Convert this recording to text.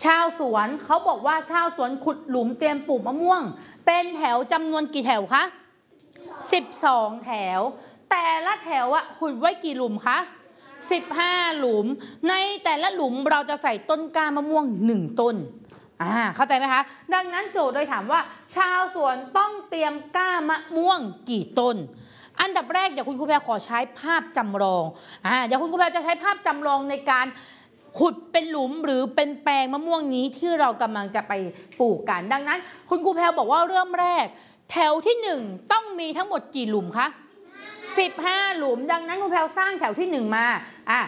ชาวสวนเขาบอกว่าชาวสวนขุดหลุมเตรียมปลูกมะม่วงเป็นแถวจำนวนกี่แถวคะ12แถวแต่ละแถวอะขุดไว้กี่หลุมคะ15หลุมในแต่ละหลุมเราจะใส่ต้นกล้ามะม่วง1ต้นเข้าใจไหมคะดังนั้นโจทย์โดยถามว่าชาวสวนต้องเตรียมกล้ามะม่วงกี่ต้นอันดับแรกเดี๋ยวคุณครูแพรขอใช้ภาพจำลองเดี๋ยวคุณครูแพรจะใช้ภาพจำลองในการขุดเป็นหลุมหรือเป็นแปลงมะม่วงนี้ที่เรากำลังจะไปปลูกกันดังนั้นคุณครูแพรบอกว่าเริ่มแรกแถวที่1ต้องมีทั้งหมดกี่หลุมคะ15หลุมดังนั้นคุณแพรสร้างแถวที่1มา